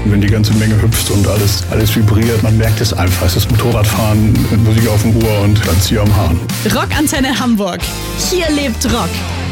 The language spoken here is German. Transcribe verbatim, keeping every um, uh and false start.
wenn die ganze Menge hüpft und alles, alles vibriert, man merkt es einfach. Es ist Motorradfahren mit Musik auf dem Ohr und dann Zieher am Hahn. Rockantenne Hamburg. Hier lebt Rock.